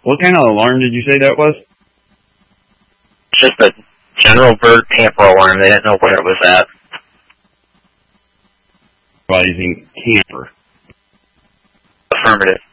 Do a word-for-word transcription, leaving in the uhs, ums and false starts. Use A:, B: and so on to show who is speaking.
A: What kind of alarm did you say that was?
B: Just a general bird camper alarm. They didn't know where it was at.
A: Advising camper.
B: Affirmative.